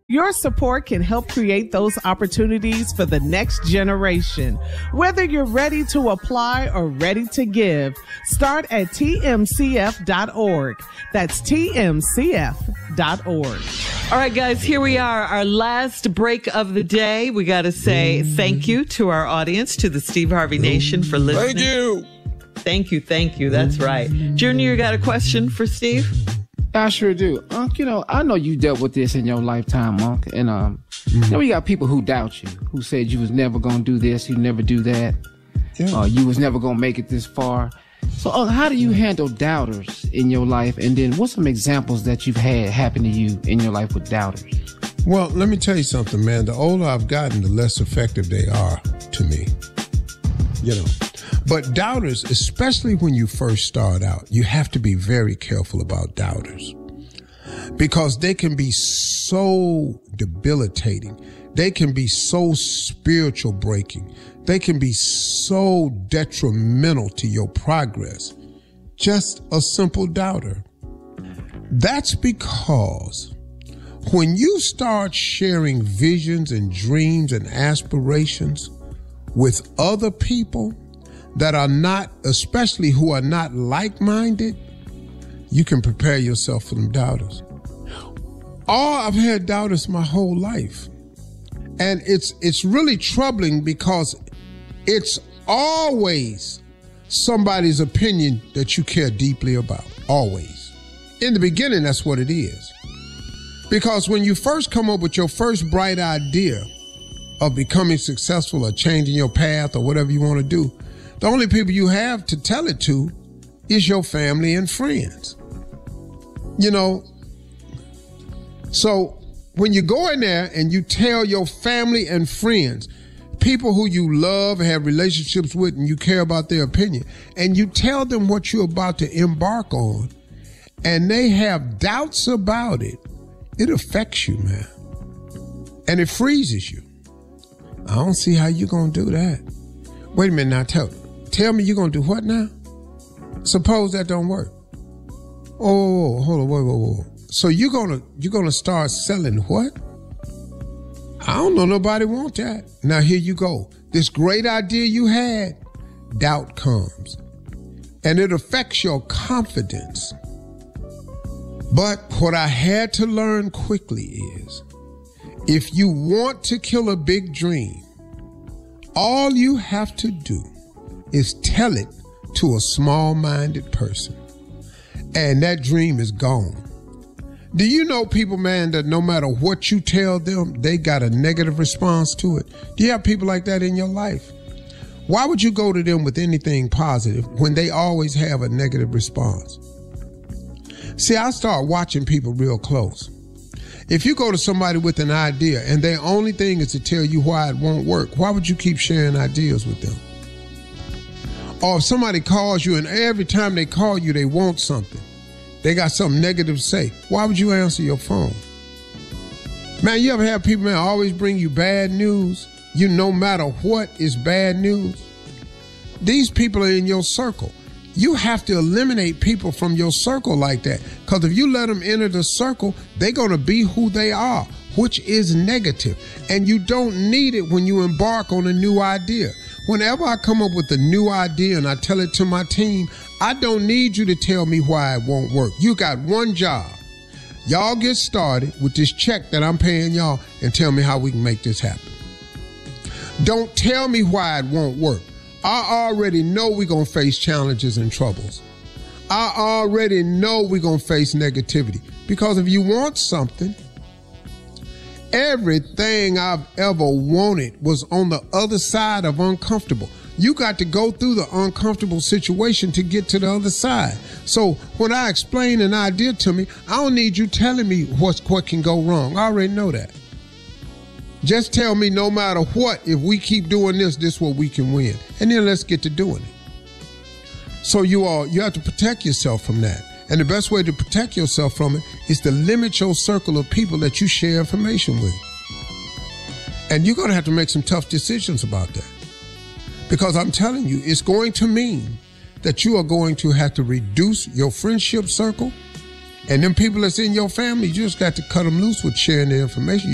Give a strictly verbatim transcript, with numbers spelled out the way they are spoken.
Your support can help create those opportunities for the next generation. Whether you're ready to apply or ready to give, start at T M C F dot org. That's T M C F dot org. All right, guys, here we are, our last break of the day. We got to say thank you to our audience, to the Steve Harvey Nation for listening. Thank you. Thank you, thank you. That's right. Junior, you got a question for Steve? I sure do. Unc, you know, I know you dealt with this in your lifetime, Unc. And, um, mm-hmm. you know, you got people who doubt you, who said you was never going to do this, you never do that. Yeah. Uh, you was never going to make it this far. So, Unc, how do you handle doubters in your life? And then what's some examples that you've had happen to you in your life with doubters? Well, let me tell you something, man. The older I've gotten, the less effective they are to me. You know. But doubters, especially when you first start out, you have to be very careful about doubters because they can be so debilitating. They can be so spiritual breaking. They can be so detrimental to your progress. Just a simple doubter. That's because when you start sharing visions and dreams and aspirations with other people that are not, especially who are not like-minded, you can prepare yourself for them doubters. Oh, I've had doubters my whole life. And it's it's really troubling because it's always somebody's opinion that you care deeply about, always. In the beginning, that's what it is. Because when you first come up with your first bright idea of becoming successful or changing your path or whatever you want to do, the only people you have to tell it to is your family and friends. You know, so when you go in there and you tell your family and friends, people who you love, have relationships with, and you care about their opinion, and you tell them what you're about to embark on, and they have doubts about it, it affects you, man. And it freezes you. I don't see how you're going to do that. Wait a minute now, tell me. Tell me you're going to do what now? Suppose that don't work. Oh, hold on, wait, wait, wait. So you're going to you're going to start selling what? I don't know, nobody want that. Now here you go. This great idea you had, doubt comes. And it affects your confidence. But what I had to learn quickly is, if you want to kill a big dream, all you have to do is tell it to a small-minded person, and that dream is gone. Do you know people, man, that no matter what you tell them, they got a negative response to it? Do you have people like that in your life? Why would you go to them with anything positive when they always have a negative response? See, I start watching people real close. If you go to somebody with an idea and their only thing is to tell you why it won't work, why would you keep sharing ideas with them? Or if somebody calls you and every time they call you, they want something, they got something negative to say, why would you answer your phone? Man, you ever have people, man, always bring you bad news? You no matter what is bad news? These people are in your circle. You have to eliminate people from your circle like that. Because if you let them enter the circle, they're going to be who they are, which is negative. And you don't need it when you embark on a new idea. Whenever I come up with a new idea and I tell it to my team, I don't need you to tell me why it won't work. You got one job. Y'all get started with this check that I'm paying y'all and tell me how we can make this happen. Don't tell me why it won't work. I already know we're going to face challenges and troubles. I already know we're going to face negativity. Because if you want something, everything I've ever wanted was on the other side of uncomfortable. You got to go through the uncomfortable situation to get to the other side. So when I explain an idea to me, I don't need you telling me what's, what can go wrong. I already know that. Just tell me no matter what, if we keep doing this, this is what we can win. And then let's get to doing it. So you all, you have to protect yourself from that. And the best way to protect yourself from it is to limit your circle of people that you share information with. And you're going to have to make some tough decisions about that. Because I'm telling you, it's going to mean that you are going to have to reduce your friendship circle. And them people that's in your family, you just got to cut them loose with sharing their information.